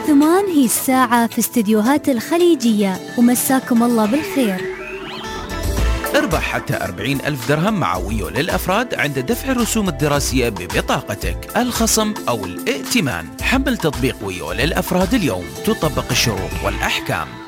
8 هي الساعة في استديوهات الخليجية، ومساكم الله بالخير. اربح حتى 40,000 درهم مع ويو للأفراد عند دفع الرسوم الدراسية ببطاقتك، الخصم أو الائتمان. حمل تطبيق ويو للأفراد اليوم، تطبق الشروط والأحكام.